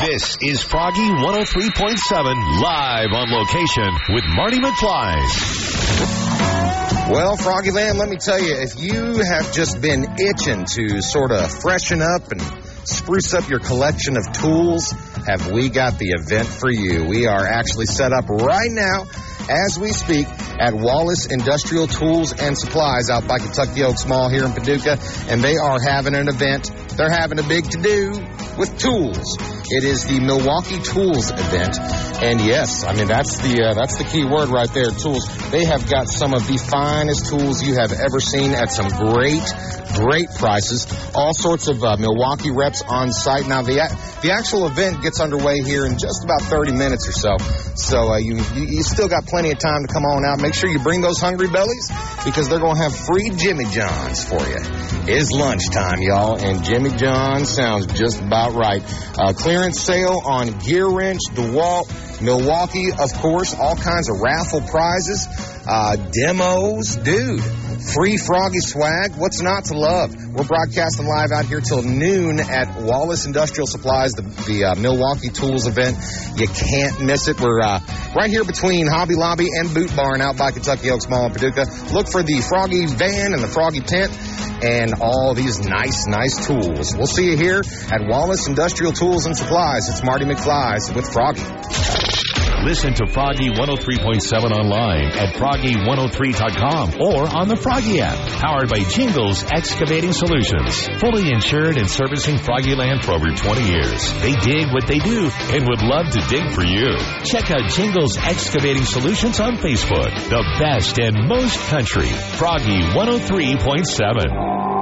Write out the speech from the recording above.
This is Froggy 103.7 live on location with Marty McFly. Well, Froggyland, let me tell you, if you have just been itching to sort of freshen up and spruce up your collection of tools, have we got the event for you. We are actually set up right now as we speak at Wallace Industrial Tools and Supplies out by Kentucky Oaks Mall here in Paducah, and they are having an event. They're having a big to-do with tools. It is the Milwaukee Tools event, and yes, I mean, that's the key word right there, tools. They have got some of the finest tools you have ever seen at some great prices. All sorts of Milwaukee reps on site. Now, the actual event gets underway here in just about 30 minutes or so. So you still got plenty of time to come on out. Make sure you bring those hungry bellies because they're going to have free Jimmy John's for you. It's lunchtime, y'all, and Jimmy John's sounds just about right. Clearance sale on Gear Wrench, DeWalt, Milwaukee, of course, all kinds of raffle prizes, demos, dude. Free Froggy swag. What's not to love? We're broadcasting live out here till noon at Wallace Industrial Supplies, the Milwaukee Tools event. You can't miss it. We're right here between Hobby Lobby and Boot Barn out by Kentucky Oaks Mall in Paducah. Look for the Froggy van and the Froggy tent and all these nice tools. We'll see you here at Wallace Industrial Tools and Supplies. It's Marty McFly with Froggy. Listen to Froggy 103.7 online at Froggy103.com or on the Froggy app, powered by Jingles Excavating Solutions. Fully insured and servicing Froggyland for over 20 years. They dig what they do and would love to dig for you. Check out Jingles Excavating Solutions on Facebook. The best and most country. Froggy 103.7.